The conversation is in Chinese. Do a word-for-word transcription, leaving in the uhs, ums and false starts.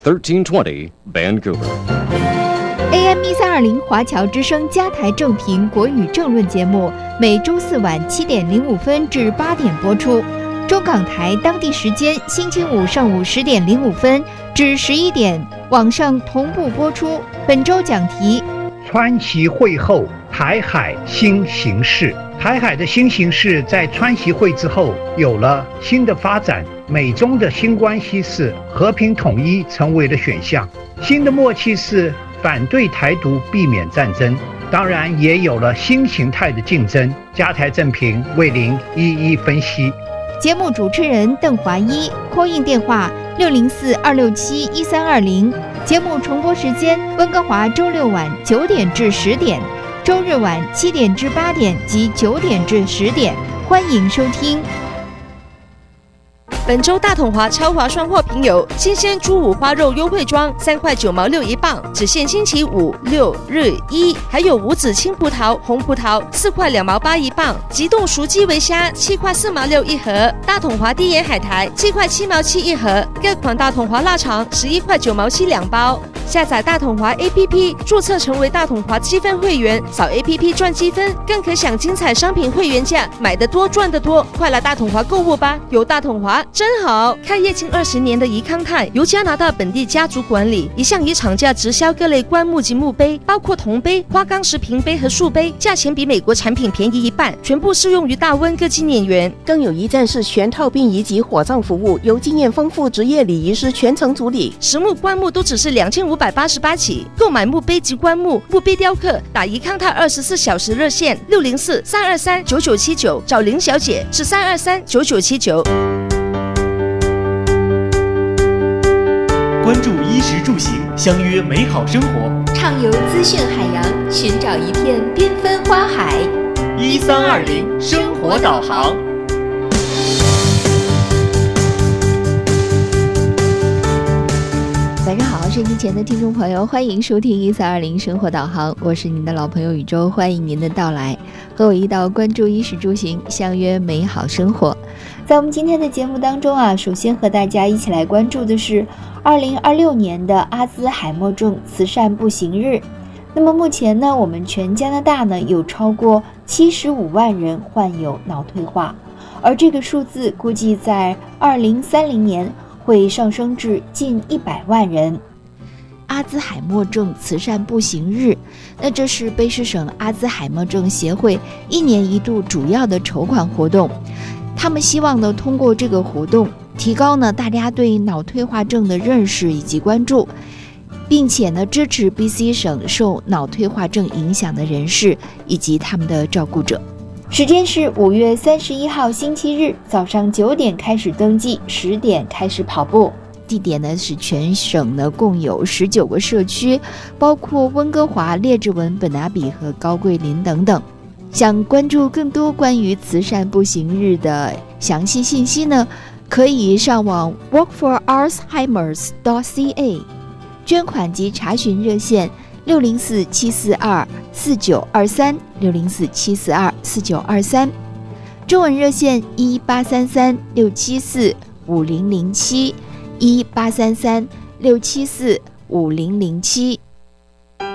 thirteen twenty Vancouver。A M 一三二零华侨之声加台正评国语政论节目，每周四晚七点零五分至八点播出。中港台当地时间星期五上午十点零五分至十一点，网上同步播出。本周讲题： 川习会后，台海新形势。台海的新形势在川习会之后有了新的发展，美中的新关系是和平统一成为了选项，新的默契是反对台独，避免战争。当然也有了新形态的竞争。加台正评为您一一分析。 节目主持人邓华一 ，call in 电话六零四二六七一三二零。节目重播时间：温哥华周六晚九点至十点，周日晚七点至八点及九点至十点。欢迎收听。 本周大统华超划算货品有：新鲜猪五花肉优惠装三块九毛六一磅，只限星期五、六、日、一；还有无籽青葡萄、红葡萄四块两毛八一磅，急冻熟基围虾七块四毛六一盒，大统华低盐海苔七块七毛七一盒，各款大统华腊肠十一块九毛七两包。下载大统华 A P P， 注册成为大统华积分会员，扫 A P P 赚积分，更可享精彩商品会员价，买得多赚得多。快来大统华购物吧！有大统华真好。开业近二十年的宜康泰由加拿大本地家族管理，一向以厂价直销各类棺木及墓碑，包括铜杯、花岗石瓶杯和塑杯，价钱比美国产品便宜一半，全部适用于大温各纪念园。 更有一站式全套殡仪及火葬服务，由经验丰富职业礼仪师全程处理。 实木棺木都只是两千五百八十八起，购买墓碑及棺木、墓碑雕刻，打宜康泰二十四小时热线六零四三二三九九七九，找林小姐是三二三九九七九。 关注衣食住行，相约美好生活， 畅游资讯海洋，寻找一片缤纷花海。 一三二零生活导航。 晚上好，收听前的听众朋友，欢迎收听一三二零生活导航，我是您的老朋友宇宙，欢迎您的到来，和我一道关注衣食住行，相约美好生活。在我们今天的节目当中啊，首先和大家一起来关注的是二零二六年的阿兹海默症慈善步行日。那么目前呢，我们全加拿大呢有超过七十五万人患有脑退化，而这个数字估计在二零三零年会上升至近一百万人。阿兹海默症慈善步行日，那这是卑诗省阿兹海默症协会一年一度主要的筹款活动。他们希望呢，通过这个活动，提高呢大家对脑退化症的认识以及关注，并且呢支持 B C 省受脑退化症影响的人士以及他们的照顾者。时间是五月三十一号星期日早上九点开始登记，十点开始跑步。地点呢是全省呢共有十九个社区，包括温哥华、列治文、本拿比和高桂林等等。想关注更多关于慈善步行日的详细信息呢，可以上网 walk for alzheimers dot c a， 捐款及查询热线六零四七四二四九二三六零四七四二四九二三，中文热线一八三三六七四五零零七一八三三六七四五零零七。